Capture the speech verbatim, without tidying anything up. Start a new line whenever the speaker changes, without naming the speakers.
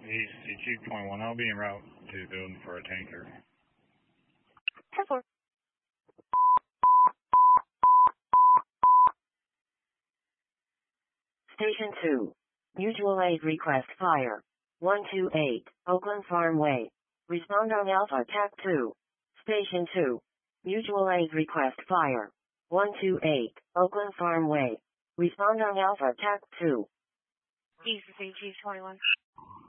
East C Q twenty-one, I'll be en route to the building for a tanker.
ten four.
Station two. Mutual aid request fire. one two eight, Oakland Farm Way. Respond on Alpha T A C two. Station two. Mutual aid request fire. one two eight, Oakland Farm Way. Respond on Alpha T A C two.
East C Q twenty-one.